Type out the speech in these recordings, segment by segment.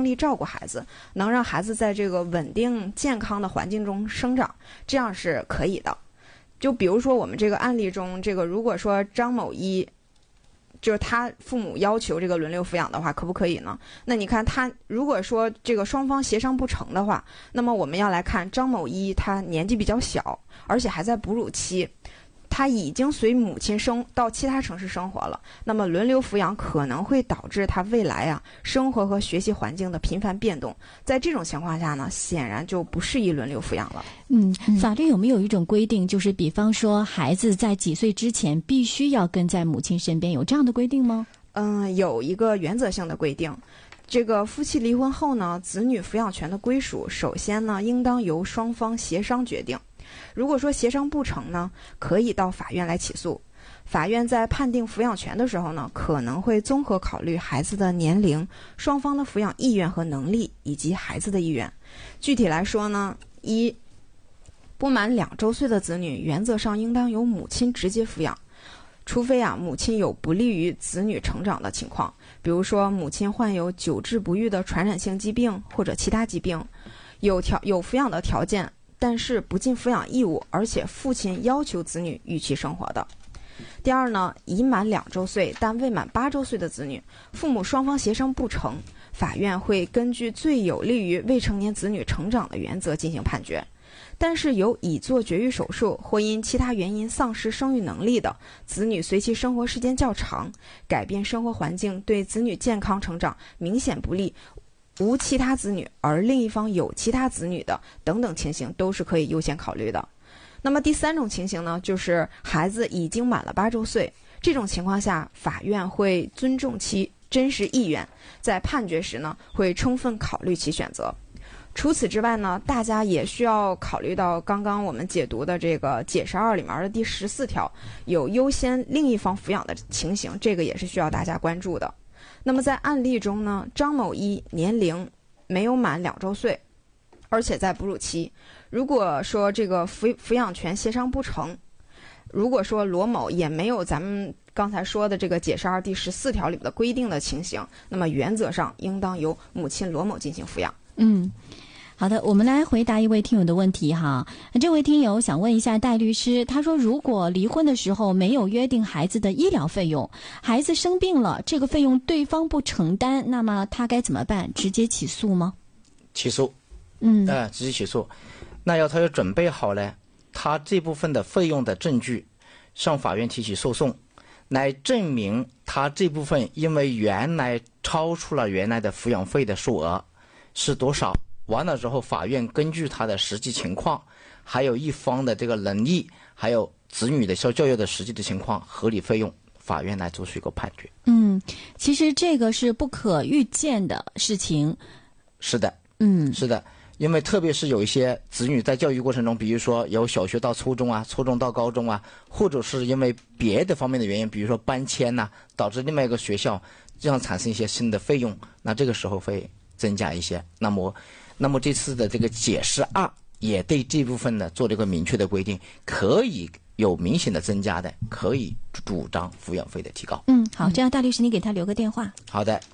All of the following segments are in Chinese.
精力照顾孩子，能让孩子在这个稳定健康的环境中生长，这样是可以的。就比如说我们这个案例中，这个如果说张某一就是他父母要求这个轮流抚养的话，可不可以呢？那你看他如果说这个双方协商不成的话，那么我们要来看张某一他年纪比较小，而且还在哺乳期，他已经随母亲到其他城市生活了，那么轮流抚养可能会导致他未来生活和学习环境的频繁变动，在这种情况下呢，显然就不适宜轮流抚养了。 法律有没有一种规定，就是比方说孩子在几岁之前必须要跟在母亲身边，有这样的规定吗？ 有一个原则性的规定，这个夫妻离婚后呢，子女抚养权的归属，首先呢，应当由双方协商决定。如果说协商不成呢，可以到法院来起诉。法院在判定抚养权的时候呢，可能会综合考虑孩子的年龄、双方的抚养意愿和能力，以及孩子的意愿。具体来说呢，不满2周岁的子女，原则上应当由母亲直接抚养，除非母亲有不利于子女成长的情况，比如说母亲患有久治不愈的传染性疾病或者其他疾病，有抚养的条件，但是不尽抚养义务，而且父亲要求子女与其生活的。第二呢，已满2周岁但未满8周岁的子女，父母双方协商不成，法院会根据最有利于未成年子女成长的原则进行判决。但是有已做绝育手术或因其他原因丧失生育能力的子女，随其生活时间较长，改变生活环境对子女健康成长明显不利，无其他子女而另一方有其他子女的等等情形，都是可以优先考虑的。那么第3种情形呢，就是孩子已经满了8周岁，这种情况下，法院会尊重其真实意愿，在判决时呢，会充分考虑其选择。除此之外呢，大家也需要考虑到刚刚我们解读的这个解释2里面的第14条，有优先另一方抚养的情形，这个也是需要大家关注的。那么在案例中呢，张某一年龄没有满2周岁，而且在哺乳期。如果说这个抚养权协商不成，如果说罗某也没有咱们刚才说的这个解释2第14条里的规定的情形，那么原则上应当由母亲罗某进行抚养。 好的，我们来回答一位听友的问题哈。这位听友想问一下戴律师，他说如果离婚的时候没有约定孩子的医疗费用，孩子生病了，这个费用对方不承担，那么他该怎么办？直接起诉吗？ 起诉，直接起诉。那他要准备好呢，他这部分的费用的证据，向法院提起诉讼，来证明他这部分因为原来超出了原来的抚养费的数额是多少。完了之后，法院根据他的实际情况，还有一方的这个能力，还有子女的受教育的实际的情况，合理费用，法院来做出一个判决。 其实这个是不可预见的事情。 是的，是的，因为特别是有一些子女在教育过程中，比如说由小学到初中啊，初中到高中啊，或者是因为别的方面的原因，比如说搬迁呐，导致另外一个学校这样产生一些新的费用，那这个时候会增加一些。那么这次的这个解释2也对这部分呢做了一个明确的规定，可以有明显的增加的，可以主张抚养费的提高。 好，这样大律师你给他留个电话。 好的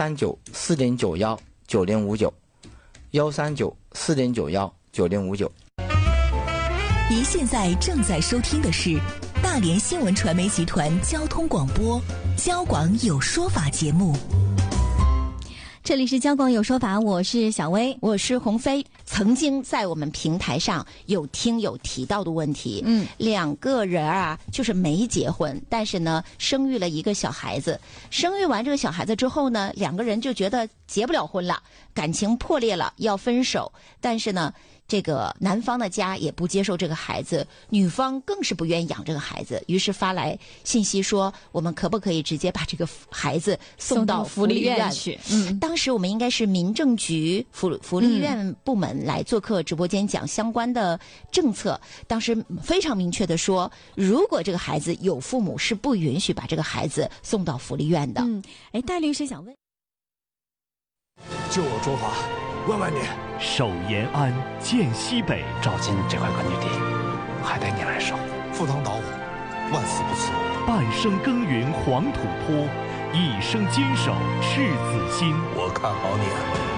，13940919059，13940919059。 您现在正在收听的是大连新闻传媒集团交通广播交广有说法节目。 这里是交广有说法，我是小薇， 我是鸿飞。曾经在我们平台上有听友提到的问题，2个人就是没结婚，但是呢生育了一个小孩子，生育完这个小孩子之后呢，2个人就觉得结不了婚了，感情破裂了，要分手。但是呢这个男方的家也不接受这个孩子，女方更是不愿意养这个孩子，于是发来信息说，我们可不可以直接把这个孩子送到福利院去？当时我们应该是民政局福利院部门来做客直播间讲相关的政策，当时非常明确的说，如果这个孩子有父母，是不允许把这个孩子送到福利院的。 戴律师想问， 就我中华，万万年。 守延安，建西北。 赵金这块耕地还得你来守，赴汤蹈火，万死不辞。 半生耕耘黄土坡，一生坚守赤子心。 我看好你。